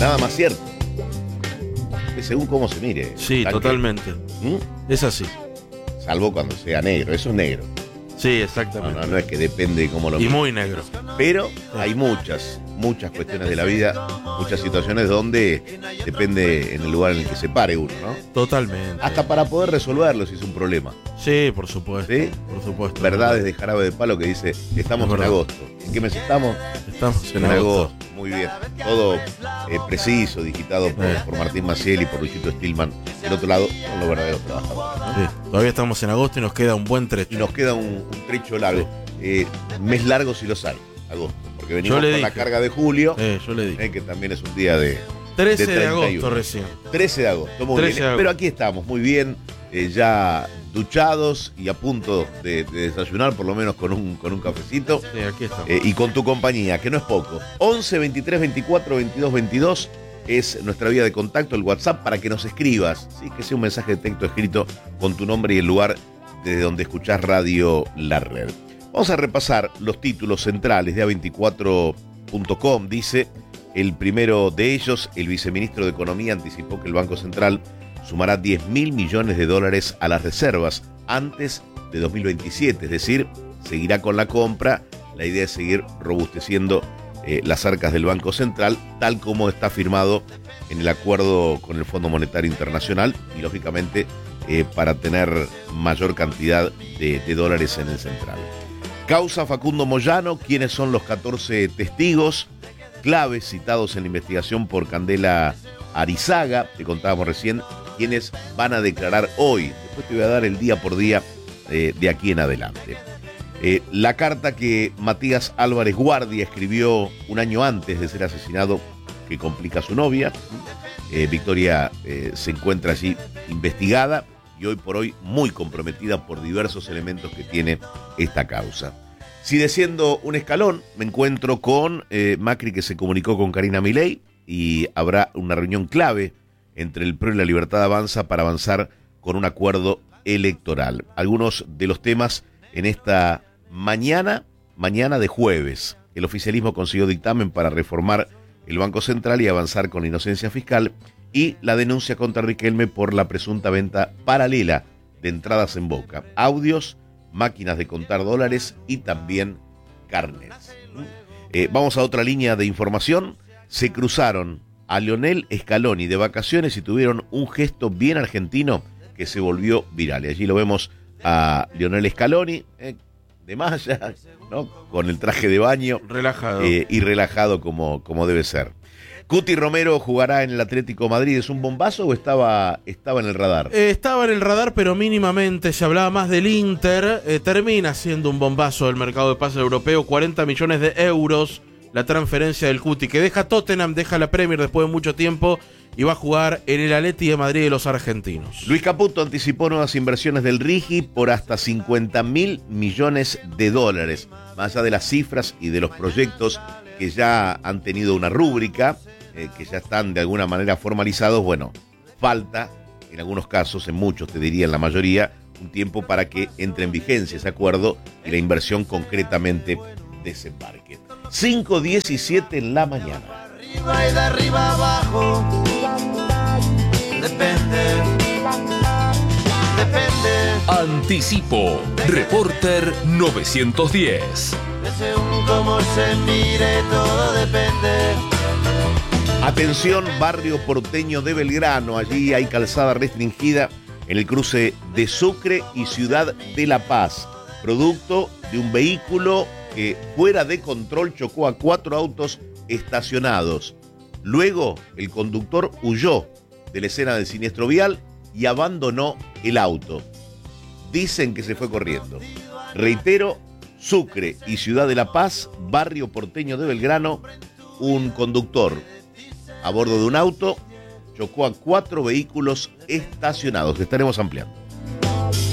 nada más cierto. Es según cómo se mire. Sí, totalmente. Es así. Salvo cuando sea negro, eso es negro. Sí, exactamente. No es que depende de cómo lo mire. Y muy negro. Pero hay muchas cuestiones de la vida, muchas situaciones donde depende en el lugar en el que se pare uno, ¿no? Totalmente. Hasta para poder resolverlo si es un problema. Sí, por supuesto. ¿Sí? Por supuesto. Verdades de Jarabe de Palo que dice, estamos en agosto. ¿En qué mes estamos? Estamos en agosto. Muy bien. Todo preciso, digitado por Martín Maciel y por Luisito Stillman. Del otro lado, son los verdaderos trabajadores, ¿no? Sí, todavía estamos en agosto y nos queda un buen trecho. Y nos queda un trecho largo. Mes largo si los hay, agosto. Porque venimos con la carga de julio, yo le dije. Que también es un día de 13 de agosto recién. 13 de agosto, muy bien. Pero aquí estamos, muy bien, ya duchados y a punto de desayunar, por lo menos con un cafecito. Sí, aquí estamos. Y con tu compañía, que no es poco. 11 23 24 22 22 es nuestra vía de contacto, el WhatsApp, para que nos escribas, ¿sí? Que sea un mensaje de texto escrito con tu nombre y el lugar desde donde escuchás Radio La Red. Vamos a repasar los títulos centrales de A24.com. Dice, el primero de ellos, el viceministro de Economía anticipó que el Banco Central sumará $10.000 millones a las reservas antes de 2027, es decir, seguirá con la compra. La idea es seguir robusteciendo las arcas del Banco Central, tal como está firmado en el acuerdo con el Fondo Monetario Internacional y, lógicamente, para tener mayor cantidad de dólares en el central. Causa Facundo Moyano, ¿quiénes son los 14 testigos claves citados en la investigación por Candela Arizaga, que contábamos recién, quienes van a declarar hoy? Después te voy a dar el día por día de aquí en adelante. La carta que Matías Álvarez Guardia escribió un año antes de ser asesinado, que complica a su novia. Victoria se encuentra allí investigada y hoy por hoy muy comprometida por diversos elementos que tiene esta causa. Si desciendo un escalón, me encuentro con Macri, que se comunicó con Karina Milei, y habrá una reunión clave entre el PRO y la Libertad Avanza para avanzar con un acuerdo electoral. Algunos de los temas en esta mañana de jueves. El oficialismo consiguió dictamen para reformar el Banco Central y avanzar con la inocencia fiscal, y la denuncia contra Riquelme por la presunta venta paralela de entradas en Boca, audios, máquinas de contar dólares y también carnets. Vamos a otra línea de información. Se cruzaron a Lionel Scaloni de vacaciones y tuvieron un gesto bien argentino que se volvió viral. Y allí lo vemos a Lionel Scaloni de malla, ¿no? Con el traje de baño. Relajado. Y relajado como debe ser. Cuti Romero jugará en el Atlético Madrid. ¿Es un bombazo o estaba en el radar? Estaba en el radar, pero mínimamente. Se hablaba más del Inter. Termina siendo un bombazo del mercado de pases europeo. 40 millones de euros la transferencia del Cuti, que deja Tottenham, deja la Premier después de mucho tiempo y va a jugar en el Atleti de Madrid de los argentinos. Luis Caputo anticipó nuevas inversiones del Rigi por hasta $50.000 millones. Más allá de las cifras y de los proyectos que ya han tenido una rúbrica, que ya están de alguna manera formalizados, bueno, falta, en algunos casos, en muchos, te diría en la mayoría, un tiempo para que entre en vigencia ese acuerdo y la inversión concretamente desembarque. 5:17 en la mañana. Arriba y de arriba abajo, depende. Anticipo, Reporter 910. Según cómo se mire, todo depende. Atención, barrio porteño de Belgrano. Allí hay calzada restringida en el cruce de Sucre y Ciudad de La Paz, producto de un vehículo que fuera de control chocó a 4 autos estacionados. Luego el conductor huyó de la escena del siniestro vial y abandonó el auto. Dicen que se fue corriendo. Reitero, Sucre y Ciudad de La Paz, barrio porteño de Belgrano, un conductor a bordo de un auto chocó a 4 vehículos estacionados. Estaremos ampliando.